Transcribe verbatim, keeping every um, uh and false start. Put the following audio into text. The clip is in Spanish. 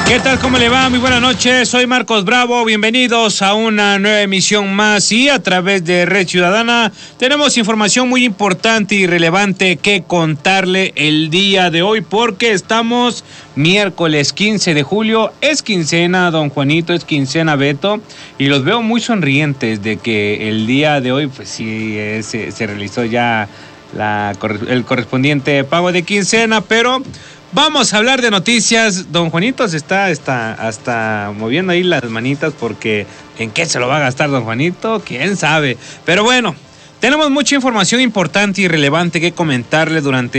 ¿Qué tal? ¿Cómo le va? Muy buenas noches, soy Marcos Bravo, bienvenidos a una nueva emisión más y a través de Red Ciudadana tenemos información muy importante y relevante que contarle el día de hoy porque estamos miércoles quince de julio, es quincena don Juanito, es quincena Beto y los veo muy sonrientes de que el día de hoy pues sí eh, se, se realizó ya la, el correspondiente pago de quincena, pero... Vamos a hablar de noticias. Don Juanito se está, está hasta moviendo ahí las manitas porque ¿en qué se lo va a gastar don Juanito? ¿Quién sabe? Pero bueno, tenemos mucha información importante y relevante que comentarle durante